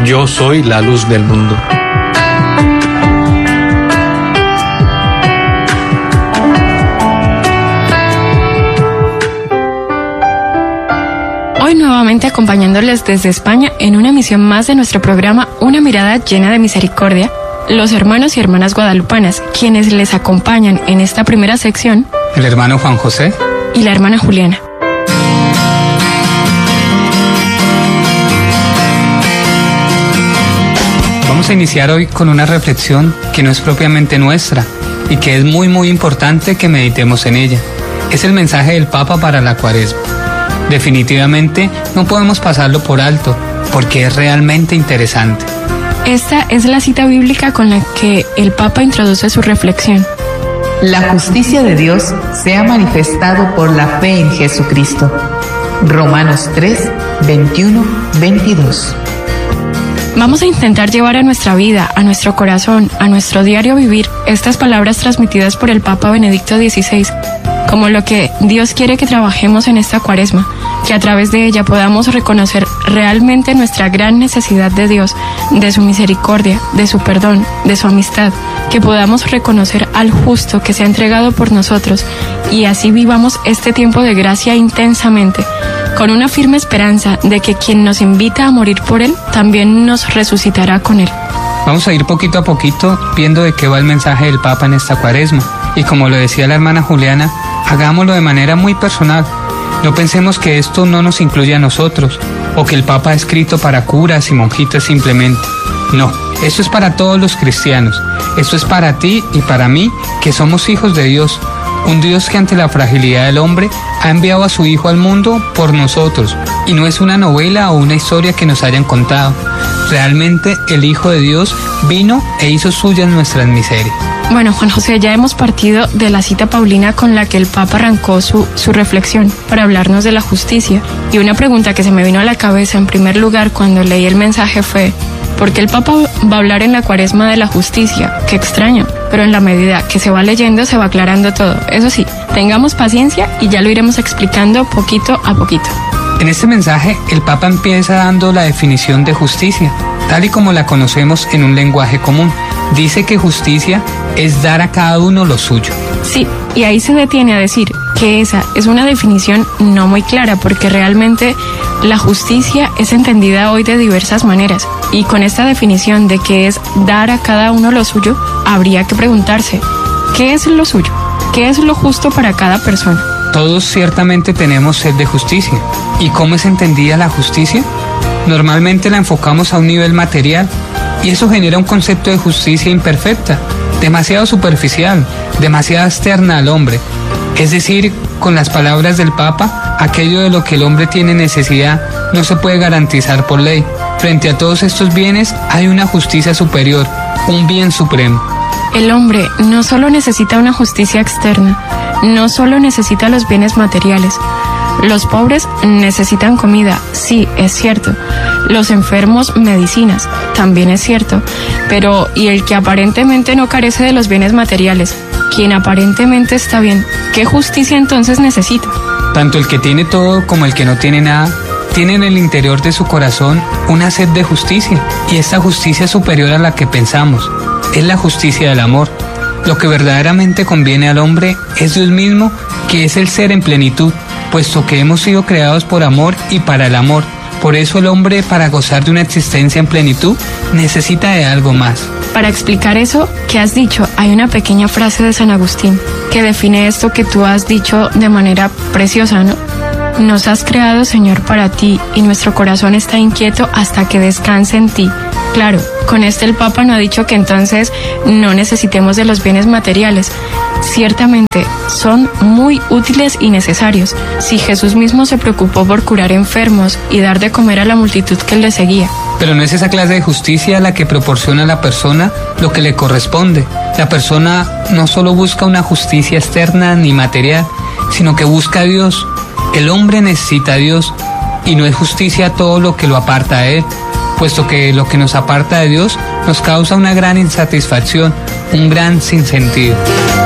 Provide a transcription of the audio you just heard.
Yo soy la luz del mundo. Hoy nuevamente acompañándoles desde España en una emisión más de nuestro programa Una mirada llena de misericordia, los hermanos y hermanas guadalupanas, quienes les acompañan en esta primera sección, el hermano Juan José y la hermana Juliana. Vamos a iniciar hoy con una reflexión que no es propiamente nuestra y que es muy importante que meditemos en ella. Es el mensaje del Papa para la Cuaresma. Definitivamente no podemos pasarlo por alto porque es realmente interesante. Esta es la cita bíblica con la que el Papa introduce su reflexión. La justicia de Dios se ha manifestado por la fe en Jesucristo. Romanos 3, 21, 22. Vamos a intentar llevar a nuestra vida, a nuestro corazón, a nuestro diario vivir, estas palabras transmitidas por el Papa Benedicto XVI, como lo que Dios quiere que trabajemos en esta Cuaresma, que a través de ella podamos reconocer realmente nuestra gran necesidad de Dios, de su misericordia, de su perdón, de su amistad, que podamos reconocer al justo que se ha entregado por nosotros y así vivamos este tiempo de gracia intensamente, con una firme esperanza de que quien nos invita a morir por Él también nos resucitará con Él. Vamos a ir poquito a poquito viendo de qué va el mensaje del Papa en esta Cuaresma. Y como lo decía la hermana Juliana, hagámoslo de manera muy personal. No pensemos que esto no nos incluye a nosotros, o que el Papa ha escrito para curas y monjitas simplemente. No, esto es para todos los cristianos. Esto es para ti y para mí, que somos hijos de Dios. Un Dios que ante la fragilidad del hombre ha enviado a su Hijo al mundo por nosotros. Y no es una novela o una historia que nos hayan contado. Realmente el Hijo de Dios vino e hizo suyas nuestras miserias. Bueno, Juan José, ya hemos partido de la cita paulina con la que el Papa arrancó su reflexión para hablarnos de la justicia. Y una pregunta que se me vino a la cabeza en primer lugar cuando leí el mensaje fue: ¿por qué el Papa va a hablar en la Cuaresma de la justicia? Qué extraño, pero en la medida que se va leyendo se va aclarando todo. Eso sí, tengamos paciencia y ya lo iremos explicando poquito a poquito. En este mensaje, el Papa empieza dando la definición de justicia, tal y como la conocemos en un lenguaje común. Dice que justicia es dar a cada uno lo suyo. Sí, y ahí se detiene a decir que esa es una definición no muy clara, porque realmente la justicia es entendida hoy de diversas maneras. Y con esta definición de que es dar a cada uno lo suyo, habría que preguntarse, ¿qué es lo suyo? ¿Qué es lo justo para cada persona? Todos ciertamente tenemos sed de justicia. ¿Y cómo es entendida la justicia? Normalmente la enfocamos a un nivel material y eso genera un concepto de justicia imperfecta, demasiado superficial, demasiado externa al hombre. Es decir, con las palabras del Papa, aquello de lo que el hombre tiene necesidad no se puede garantizar por ley. Frente a todos estos bienes hay una justicia superior, un bien supremo. El hombre no solo necesita una justicia externa, no solo necesita los bienes materiales. Los pobres necesitan comida, sí, es cierto. Los enfermos, medicinas, también es cierto. Pero, ¿y el que aparentemente no carece de los bienes materiales? Quien aparentemente está bien, ¿qué justicia entonces necesita? Tanto el que tiene todo como el que no tiene nada, tiene en el interior de su corazón una sed de justicia. Y esta justicia es superior a la que pensamos. Es la justicia del amor. Lo que verdaderamente conviene al hombre es Dios mismo, que es el ser en plenitud, puesto que hemos sido creados por amor y para el amor. Por eso el hombre, para gozar de una existencia en plenitud, necesita de algo más. Para explicar eso que has dicho, hay una pequeña frase de San Agustín que define esto que tú has dicho de manera preciosa, ¿no? Nos has creado, Señor, para ti, y nuestro corazón está inquieto hasta que descanse en ti. Claro, con esto el Papa no ha dicho que entonces no necesitemos de los bienes materiales. Ciertamente, son muy útiles y necesarios. Si Jesús mismo se preocupó por curar enfermos y dar de comer a la multitud que le seguía. Pero no es esa clase de justicia la que proporciona a la persona lo que le corresponde. La persona no solo busca una justicia externa ni material, sino que busca a Dios. El hombre necesita a Dios y no es justicia todo lo que lo aparta de Él, puesto que lo que nos aparta de Dios nos causa una gran insatisfacción, un gran sinsentido.